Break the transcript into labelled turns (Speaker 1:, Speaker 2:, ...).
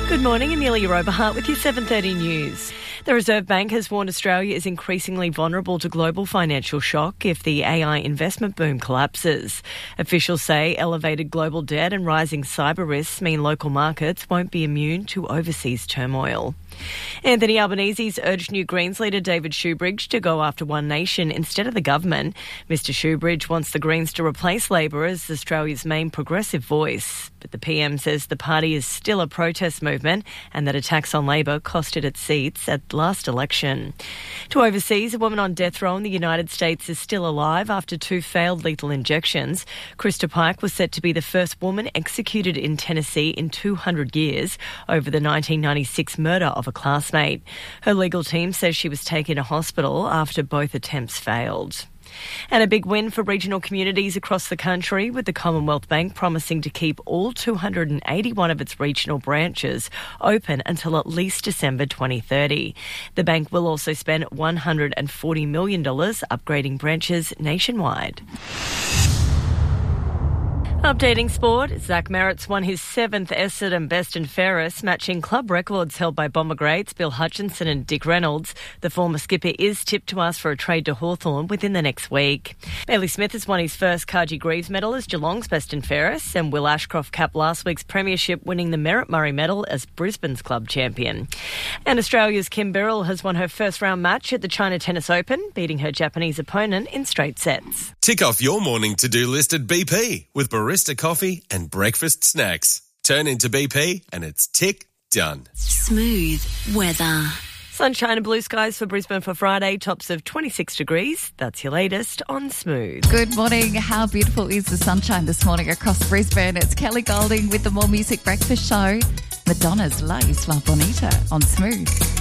Speaker 1: Good morning, Amelia Roberhart with your 7:30 news. The Reserve Bank has warned Australia is increasingly vulnerable to global financial shock if the AI investment boom collapses. Officials say elevated global debt and rising cyber risks mean local markets won't be immune to overseas turmoil. Anthony Albanese's urged New Greens leader David Shoebridge to go after One Nation instead of the government. Mr Shoebridge wants the Greens to replace Labor as Australia's main progressive voice. But the PM says the party is still a protest movement and that attacks on Labor costed it seats at the last election. To overseas, a woman on death row in the United States is still alive after 2 failed lethal injections. Krista Pike was set to be the first woman executed in Tennessee in 200 years over the 1996 murder of a classmate. Her legal team says she was taken to hospital after both attempts failed. And a big win for regional communities across the country, with the Commonwealth Bank promising to keep all 281 of its regional branches open until at least December 2030. The bank will also spend $140 million upgrading branches nationwide. Updating sport, Zach Merritt's won his 7th Essendon Best and Fairest, matching club records held by Bomber greats Bill Hutchinson and Dick Reynolds. The former skipper is tipped to ask for a trade to Hawthorn within the next week. Bailey Smith has won his first Carji Greaves medal as Geelong's Best and Fairest, and Will Ashcroft capped last week's premiership, winning the Merritt Murray medal as Brisbane's club champion. And Australia's Kim Birrell has won her first round match at the China Tennis Open, beating her Japanese opponent in straight sets.
Speaker 2: Tick off your morning to-do list at BP with barista coffee and breakfast snacks. Turn into BP and it's tick done.
Speaker 3: Smooth weather.
Speaker 1: Sunshine and blue skies for Brisbane for Friday, tops of 26 degrees. That's your latest on Smooth.
Speaker 4: Good morning. How beautiful is the sunshine this morning across Brisbane? It's Kelly Golding with the More Music Breakfast Show. Madonna's La Isla Bonita on Smooth.